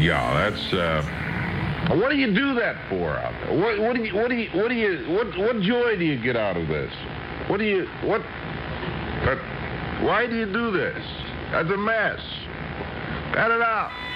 Yeah, that's. What do you do that for out there? What joy do you get out of this? Why do you do this? That's a mess. Cut it out.